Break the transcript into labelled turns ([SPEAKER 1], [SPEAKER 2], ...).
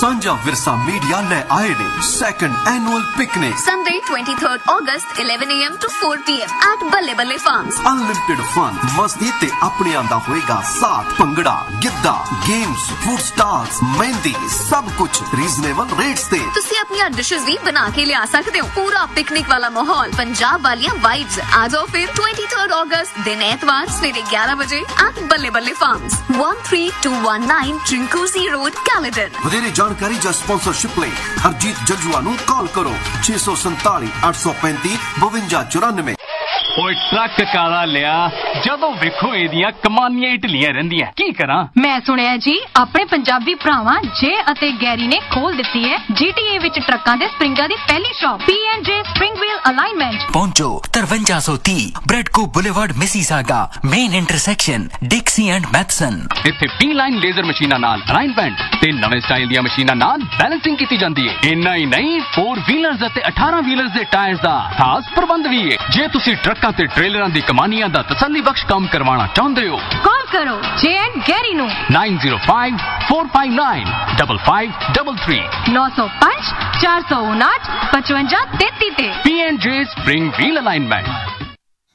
[SPEAKER 1] सांझा विरसा मीडिया ले आए ने second annual picnic
[SPEAKER 2] Sunday 23rd August 11 AM to 4 PM at Balle Balle Farms.
[SPEAKER 1] Unlimited fun मस्ती ते अपने आंदा होएगा साथ bhangra Giddha games food stalls mehndi सब कुछ रीजनेबल रेट्स ते
[SPEAKER 2] ਤੁਸੀਂ ਆਪਣੀਆਂ ਡਿਸ਼ਸ ਵੀ ਬਣਾ ਕੇ ਲਿਆ ਸਕਦੇ ਹੋ ਪੂਰਾ ਪਿਕਨਿਕ ਵਾਲਾ ਮਾਹੌਲ ਪੰਜਾਬ ਵਾਲੀਆਂ ਵਾਈਬਸ ਆ ਜਾਓ ਫਿਰ 23rd August ਦਿਨ ਐਤਵਾਰ ਸਵੇਰੇ 11 ਵਜੇ at ਬੱਲੇ ਬੱਲੇ ਫਾਰਮਸ 13219 Trincosi Road Caledon
[SPEAKER 1] ਵਧੇਰੇ ਜਾਣਕਾਰੀ ਜਾਂ ਸਪਾਂਸਰਸ਼ਿਪ ਲਈ ਹਰਜੀਤ ਜੱਜੂਆ ਨੂੰ ਕਾਲ ਕਰੋ 647 835 5294
[SPEAKER 3] ਓਏ ਟਰੱਕ ਕਾਲਾ ਲਿਆ ਜਦੋਂ ਵੇਖੋ ਇਹਦੀਆਂ ਕਮਾਨੀਆਂ ਢਿੱਲੀਆਂ ਰਹਿੰਦੀਆਂ ਕੀ ਕਰਾਂ
[SPEAKER 4] ਮੈਂ ਸੁਣਿਆ ਜੀ ਆਪਣੇ ਪੰਜਾਬੀ ਭਰਾਵਾਂ ਜੇ ਅਤੇ ਗੈਰੀ ਨੇ ਖੋਲ ਦਿੱਤੀ ਹੈ GTA ਵਿੱਚ ਟਰੱਕਾਂ ਦੇ ਸਪਰਿੰਗਾਂ ਦੀ ਪਹਿਲੀ shop P&J Spring Wheel Alignment
[SPEAKER 5] पहुंचो 5330 ब्रेडको boulevard Mississauga main intersection डिक्सी and Mathison.
[SPEAKER 3] ਇੱਥੇ P-line ਲੇਜ਼ਰ ਮਸ਼ੀਨਾਂ ਨਾਲ ਅਲਾਈਨਮੈਂਟ ਤੇ ਨਵੇਂ ਸਟਾਈਲ ਦੀਆਂ ਮਸ਼ੀਨਾਂ ਨਾਲ ਬੈਲੈਂਸਿੰਗ ਕੀਤੀ ਜਾਂਦੀ ਹੈ ਇੰਨਾ ਹੀ ਨਹੀਂ 4 ਵੀਲਰਸ ਅਤੇ 18 ਵੀਲਰਸ ਦੇ ਟਾਇਰਸ ਦਾ ਖਾਸ ਪ੍ਰਬੰਧ ਵੀ ਹੈ ਜੇ ਤੁਸੀਂ ਟਰੱਕਾਂ ਤੇ ਟ੍ਰੇਲਰਾਂ ਦੀ ਕਮਾਨੀਆਂ ਦਾ ਤਸੱਲੀ ਬਖਸ਼ ਕੰਮ ਕਰਵਾਉਣਾ ਚਾਹੁੰਦੇ ਹੋ
[SPEAKER 4] ਕਾਲ ਕਰੋ ਜੇ ਐਂਡ ਗੈਰੀ ਨੂੰ
[SPEAKER 3] 9054595533
[SPEAKER 4] 905 459 5533 ਤੇ
[SPEAKER 3] P&J Spring Wheel Alignment